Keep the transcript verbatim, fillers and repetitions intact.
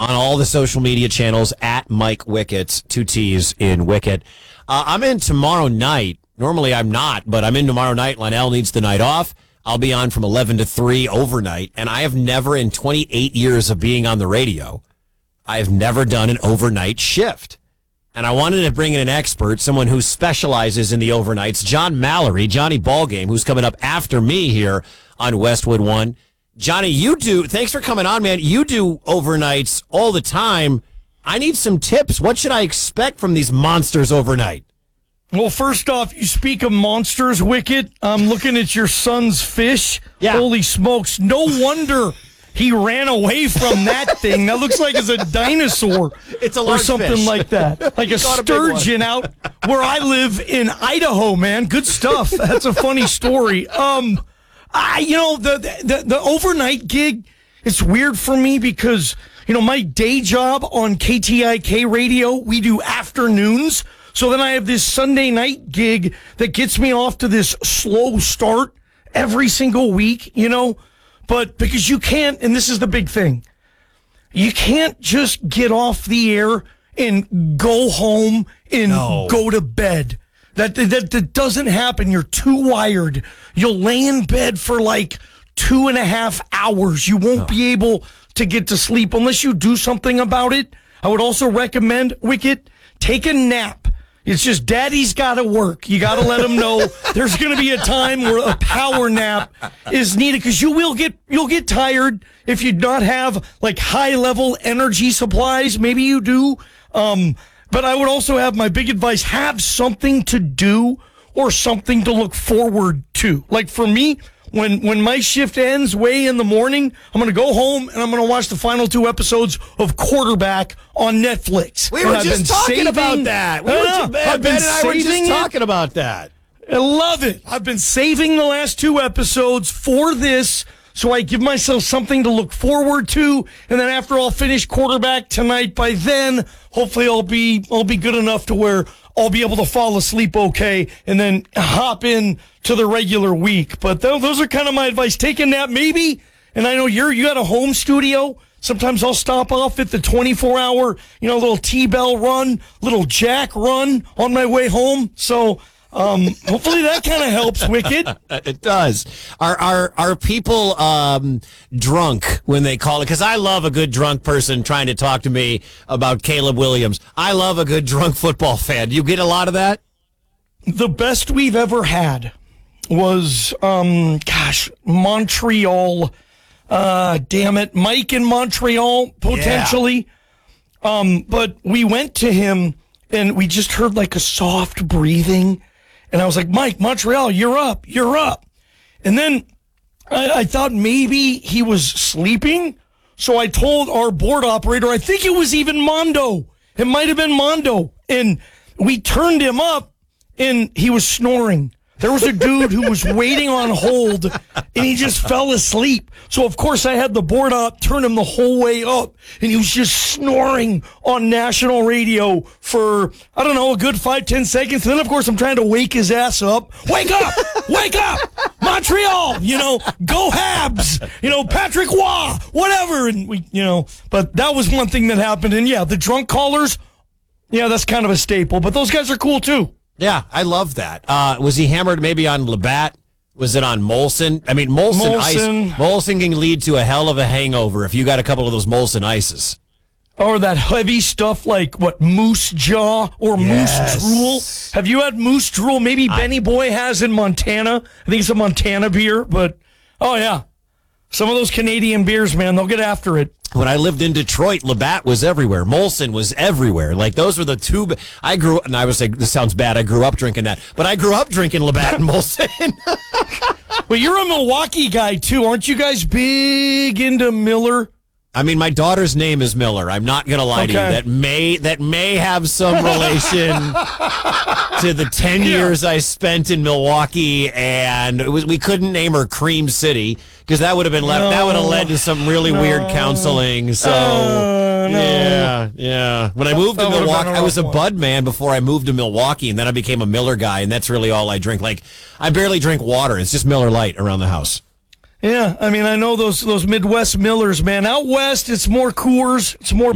on all the social media channels at Mike Wickets, two T's in Wicket. Uh, I'm in tomorrow night. Normally I'm not, but I'm in tomorrow night. Lionel needs the night off. I'll be on from eleven to three overnight, and I have never in twenty-eight years of being on the radio, I have never done an overnight shift. And I wanted to bring in an expert, someone who specializes in the overnights, John Mallory, Johnny Ballgame, who's coming up after me here on Westwood One. Johnny, you do, thanks for coming on, man. You do overnights all the time. I need some tips. What should I expect from these monsters overnight? Well, first off, you speak of monsters, Wicket. I'm looking at your son's fish. Yeah. Holy smokes. No wonder he ran away from that thing. That looks like it's a dinosaur. It's a or large something fish. like that. Like a Caught a big one. sturgeon out where I live in Idaho, man. Good stuff. That's a funny story. Um, I, you know, the, the, the overnight gig, it's weird for me because, you know, my day job on K T I K radio, we do afternoons. So then I have this Sunday night gig that gets me off to this slow start every single week, you know, but because you can't, and this is the big thing, you can't just get off the air and go home and No. go to bed. That, that, that doesn't happen. You're too wired. You'll lay in bed for like two and a half hours. You won't No. be able to get to sleep unless you do something about it. I would also recommend, Wicket, take a nap. It's just daddy's got to work. You got to let him know there's going to be a time where a power nap is needed because you will get you'll get tired if you not have like high level energy supplies. Maybe you do. Um, but I would also have my big advice: have something to do or something to look forward to. Like for me, when when my shift ends way in the morning, I'm going to go home and I'm going to watch the final two episodes of Quarterback on Netflix. We And were I've just been talking saving- about that. We I were know. just, Ben I've been and I were just saving it. talking about that. I love it. I've been saving the last two episodes for this, so I give myself something to look forward to. And then after I'll finish Quarterback tonight, by then, hopefully I'll be I'll be good enough to where I'll be able to fall asleep okay and then hop in to the regular week. But th- those are kind of my advice. Take a nap, maybe. And I know you're you got a home studio. Sometimes I'll stop off at the twenty-four hour, you know, little T-bell run, little jack run on my way home. So um, hopefully that kind of helps, Wicked. It does. Are are are people um, drunk when they call it? Because I love a good drunk person trying to talk to me about Caleb Williams. I love a good drunk football fan. Do you get a lot of that? The best we've ever had was, um, gosh, Montreal. Uh, damn it, Mike in Montreal potentially. Yeah. Um, but we went to him and we just heard like a soft breathing, and I was like, Mike, Montreal, you're up, you're up. And then I, I thought maybe he was sleeping, so I told our board operator, I think it was even Mondo. It might have been Mondo, and we turned him up, and he was snoring. There was a dude who was waiting on hold, and he just fell asleep. So, of course, I had the board up, turn him the whole way up, and he was just snoring on national radio for, I don't know, a good five, ten seconds. And then, of course, I'm trying to wake his ass up. Wake up! Wake up! Montreal! You know, go Habs! You know, Patrick Waugh! Whatever! And we, you know, but that was one thing that happened. And, yeah, the drunk callers, yeah, that's kind of a staple. But those guys are cool, too. Yeah, I love that. Uh, was he hammered maybe on Labatt? Was it on Molson? I mean, Molson, Molson. ice. Molson can lead to a hell of a hangover if you got a couple of those Molson ices. Or that heavy stuff like, what, Moose Jaw or Yes. Moose Drool? Have you had Moose Drool? Maybe I- Benny Boy has in Montana. I think it's a Montana beer, but, oh, yeah. Some of those Canadian beers, man, they'll get after it. When I lived in Detroit, Labatt was everywhere. Molson was everywhere. Like, those were the two. I grew up, and I was like, this sounds bad. I grew up drinking that. But I grew up drinking Labatt and Molson. Well, you're a Milwaukee guy, too. Aren't you guys big into Miller? I mean, my daughter's name is Miller. I'm not going to lie Okay. to you. That may that may have some relation to the ten Yeah. years I spent in Milwaukee, and it was we couldn't name her Cream City because that would have been left. No. That would have led to some really No. weird counseling. So Uh, no. yeah, yeah. When I moved That to would've been Milwaukee, a I was a rough one. Bud man before I moved to Milwaukee, and then I became a Miller guy, and that's really all I drink. Like I barely drink water. It's just Miller Lite around the house. Yeah, I mean, I know those those Midwest Millers, man. Out west, it's more Coors, it's more